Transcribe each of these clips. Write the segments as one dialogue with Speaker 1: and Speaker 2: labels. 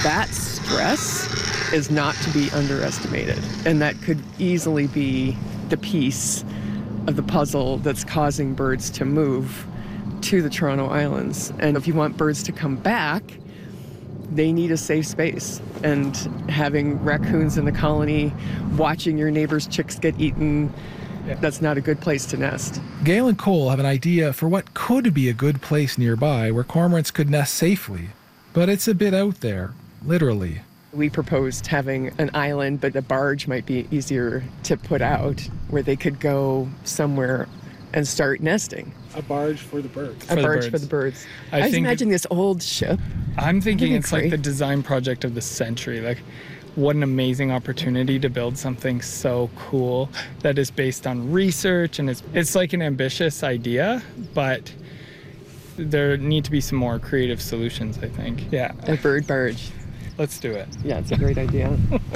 Speaker 1: that stress is not to be underestimated. And that could easily be the piece of the puzzle that's causing birds to move to the Toronto Islands. And if you want birds to come back, they need a safe space. And having raccoons in the colony, watching your neighbor's chicks get eaten, that's not a good place to nest.
Speaker 2: Gail and Cole have an idea for what could be a good place nearby where cormorants could nest safely. But it's a bit out there, literally.
Speaker 1: We proposed having an island, but a barge might be easier to put out, where they could go somewhere and start nesting.
Speaker 3: A barge for the birds.
Speaker 1: A barge for the birds. I was imagining this old ship.
Speaker 4: I'm thinking it's like the design project of the century. Like, what an amazing opportunity to build something so cool that is based on research, and it's like an ambitious idea, but there need to be some more creative solutions, I think. Yeah.
Speaker 1: A bird barge.
Speaker 4: Let's do it.
Speaker 1: Yeah, it's a great idea.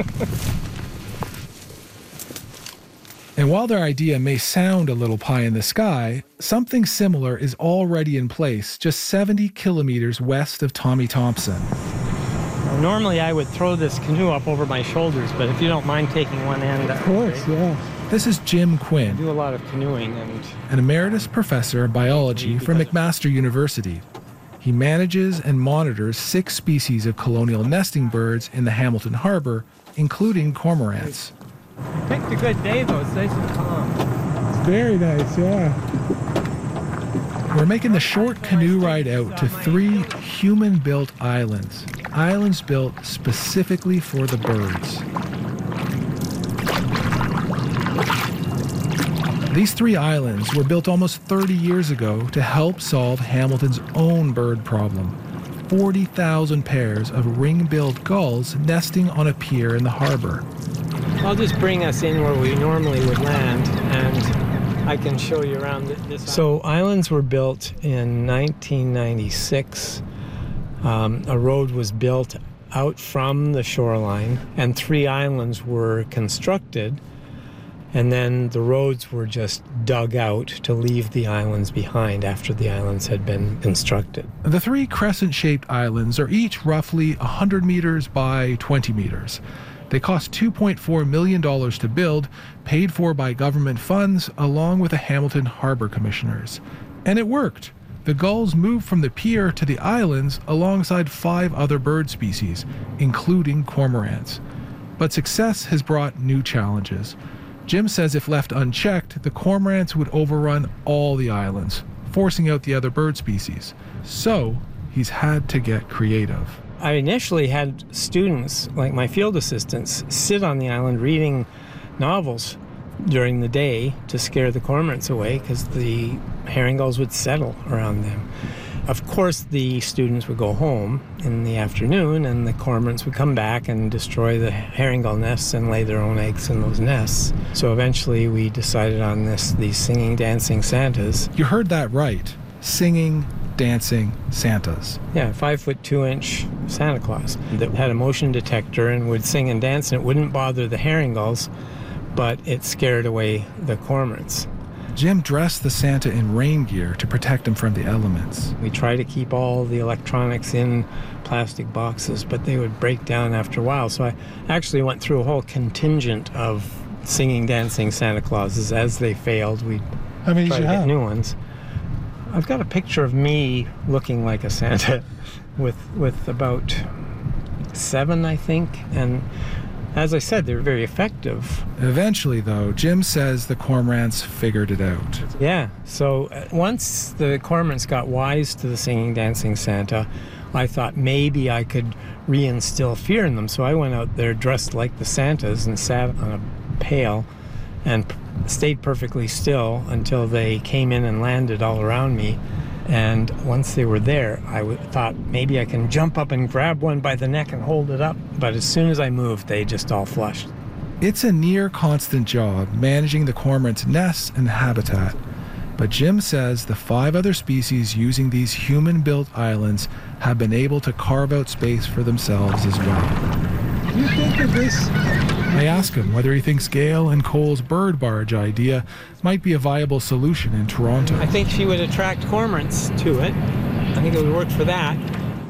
Speaker 2: And while their idea may sound a little pie in the sky, something similar is already in place just 70 kilometers west of Tommy Thompson.
Speaker 5: Normally I would throw this canoe up over my shoulders, but if you don't mind taking one end.
Speaker 3: Of course, yeah.
Speaker 2: This is Jim
Speaker 5: I
Speaker 2: Quinn,
Speaker 5: do a lot of canoeing. And
Speaker 2: an emeritus professor of biology from McMaster University. He manages and monitors 6 species of colonial nesting birds in the Hamilton Harbor, including cormorants.
Speaker 5: you picked a good day, though. It's nice and calm.
Speaker 3: It's very nice, yeah.
Speaker 2: We're making the short canoe ride out to 3 human-built islands. Islands built specifically for the birds. These 3 islands were built almost 30 years ago to help solve Hamilton's own bird problem. 40,000 pairs of ring-billed gulls nesting on a pier in the harbor.
Speaker 5: I'll just bring us in where we normally would land, and I can show you around this. So islands were built in 1996. A road was built out from the shoreline, and 3 islands were constructed, and then the roads were just dug out to leave the islands behind after the islands had been constructed.
Speaker 2: The 3 crescent-shaped islands are each roughly 100 meters by 20 meters. They cost $2.4 million to build, paid for by government funds, along with the Hamilton Harbor Commissioners. And it worked. The gulls moved from the pier to the islands alongside 5 other bird species, including cormorants. But success has brought new challenges. Jim says if left unchecked, the cormorants would overrun all the islands, forcing out the other bird species. So he's had to get creative.
Speaker 5: I initially had students, like my field assistants, sit on the island reading novels during the day to scare the cormorants away because the herring gulls would settle around them. Of course, the students would go home in the afternoon and the cormorants would come back and destroy the herring gull nests and lay their own eggs in those nests. So eventually we decided on these singing, dancing Santas.
Speaker 2: You heard that right. Singing, dancing Santas.
Speaker 5: Yeah, 5'2" Santa Claus that had a motion detector and would sing and dance, and it wouldn't bother the herring gulls, but it scared away the cormorants.
Speaker 2: Jim dressed the Santa in rain gear to protect him from the elements.
Speaker 5: We try to keep all the electronics in plastic boxes, but they would break down after a while. So I actually went through a whole contingent of singing, dancing Santa Clauses. As they failed, we'd
Speaker 3: How many
Speaker 5: try
Speaker 3: did
Speaker 5: to
Speaker 3: you
Speaker 5: get
Speaker 3: have?
Speaker 5: new ones. I've got a picture of me looking like a Santa with about 7, I think, and as I said, they're very effective.
Speaker 2: Eventually, though, Jim says the cormorants figured it out.
Speaker 5: Yeah, so once the cormorants got wise to the singing, dancing Santa, I thought maybe I could reinstill fear in them. So I went out there dressed like the Santas and sat on a pail and stayed perfectly still until they came in and landed all around me. And once they were there, I thought maybe I can jump up and grab one by the neck and hold it up. But as soon as I moved, they just all flushed.
Speaker 2: It's a near constant job managing the cormorants' nests and habitat. But Jim says the 5 other species using these human-built islands have been able to carve out space for themselves as well.
Speaker 3: Do you think that this...
Speaker 2: I ask him whether he thinks Gail and Cole's bird barge idea might be a viable solution in Toronto.
Speaker 5: I think she would attract cormorants to it. I think it would work for that.